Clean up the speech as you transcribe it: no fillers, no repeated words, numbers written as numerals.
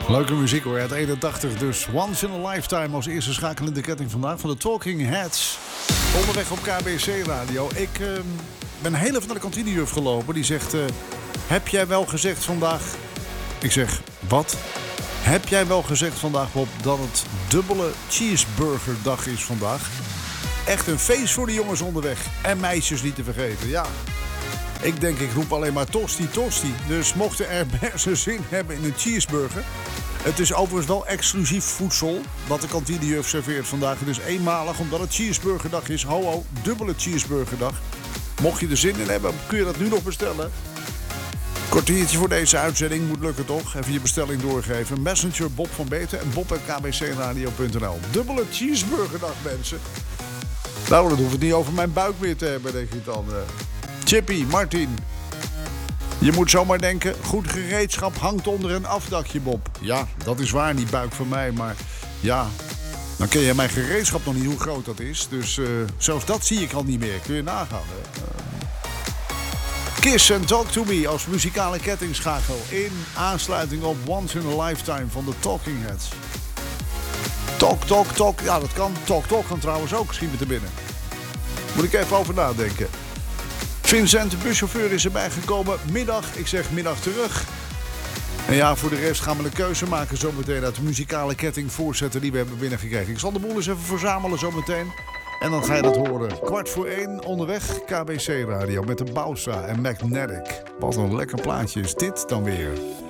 Leuke muziek hoor, uit 81. Dus Once in a Lifetime als eerste schakelende ketting vandaag van de Talking Heads. Onderweg op KBC Radio. Ik ben heel even naar de kantinejuf gelopen. Die zegt, heb jij wel gezegd vandaag... Ik zeg, wat? Heb jij wel gezegd vandaag, Bob, dat het dubbele cheeseburgerdag is vandaag? Echt een feest voor de jongens onderweg. En meisjes niet te vergeten, ja. Ik denk, ik roep alleen maar tosti, tosti. Dus mochten er mensen zin hebben in een cheeseburger... Het is overigens wel exclusief voedsel wat de kantinejuf serveert vandaag. Het is eenmalig, omdat het cheeseburgerdag is. Ho, dubbele cheeseburgerdag. Mocht je er zin in hebben, kun je dat nu nog bestellen. Kwartiertje voor deze uitzending, moet lukken toch? Even je bestelling doorgeven. Messenger Bob van Beten en bob@kbcradio.nl. Dubbele cheeseburgerdag, mensen. Nou, dan hoef het niet over mijn buik meer te hebben, denk ik dan. Chippy, Martin. Je moet zomaar denken, goed gereedschap hangt onder een afdakje, Bob. Ja, dat is waar, die buik van mij, maar ja... Dan ken je mijn gereedschap nog niet hoe groot dat is. Dus zelfs dat zie ik al niet meer. Kun je nagaan, hè? Kiss and Talk to Me als muzikale kettingschakel... in aansluiting op Once in a Lifetime van de Talking Heads. Talk, talk, talk. Ja, dat kan. Talk, talk kan trouwens ook. Schiet me te binnen. Moet ik even over nadenken. Vincent, de buschauffeur, is erbij gekomen. Middag, ik zeg middag terug. En ja, voor de rest gaan we een keuze maken zometeen uit de muzikale ketting voorzetten die we hebben binnengekregen. Ik zal de boel eens even verzamelen zometeen. En dan ga je dat horen. 1:15 onderweg, KBC Radio met de Bouwstra en Magnetic. Wat een lekker plaatje is dit dan weer.